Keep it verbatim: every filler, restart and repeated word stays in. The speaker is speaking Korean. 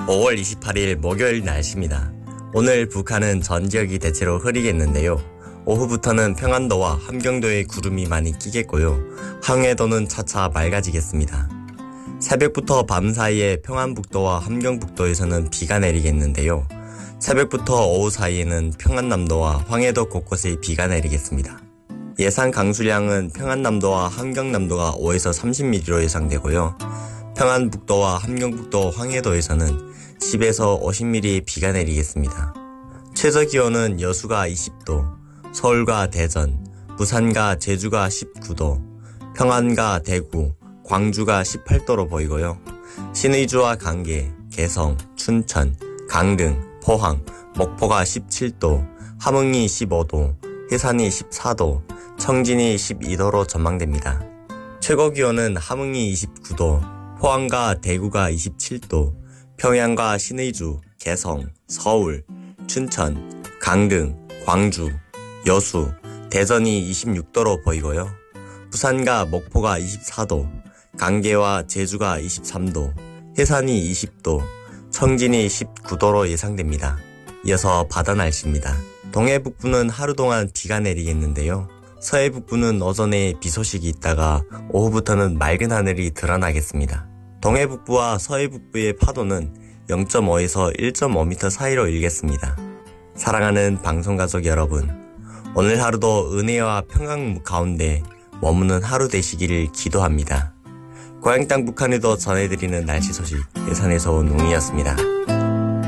오월 이십팔일 목요일 날씨입니다. 오늘 북한은 전 지역이 대체로 흐리겠는데요. 오후부터는 평안도와 함경도에 구름이 많이 끼겠고요. 항해도는 차차 맑아지겠습니다. 새벽부터 밤 사이에 평안북도와 함경북도에서는 비가 내리겠는데요. 새벽부터 오후 사이에는 평안남도와 황해도 곳곳에 비가 내리겠습니다. 예상 강수량은 평안남도와 함경남도가 오에서 삼십 밀리미터로 예상되고요. 평안북도와 함경북도 황해도에서는 십에서 오십 밀리미터의 비가 내리겠습니다. 최저기온은 여수가 이십도, 서울과 대전, 부산과 제주가 십구도, 평안과 대구, 광주가 십팔도로 보이고요. 신의주와 강계, 개성, 춘천, 강릉, 포항, 목포가 십칠도, 함흥이 십오도, 해산이 십사도, 청진이 십이도로 전망됩니다. 최고기온은 함흥이 이십구도, 포항과 대구가 이십칠도, 평양과 신의주, 개성, 서울, 춘천, 강릉, 광주, 여수, 대전이 이십육도로 보이고요. 부산과 목포가 이십사도, 강계와 제주가 이십삼도, 해산이 이십도, 청진이 십구도로 예상됩니다. 이어서 바다 날씨입니다. 동해 북부는 하루 동안 비가 내리겠는데요. 서해 북부는 오전에 비 소식이 있다가 오후부터는 맑은 하늘이 드러나겠습니다. 동해 북부와 서해 북부의 파도는 영점오에서 일점오 미터 사이로 일겠습니다. 사랑하는 방송가족 여러분, 오늘 하루도 은혜와 평강 가운데 머무는 하루 되시기를 기도합니다. 고향 땅 북한에도 전해드리는 날씨 소식, 예산에서 온 웅이었습니다.